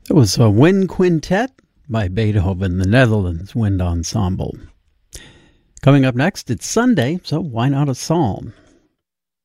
It was a Wind Quintet by Beethoven, the Netherlands Wind Ensemble. Coming up next, it's Sunday, so why not a psalm?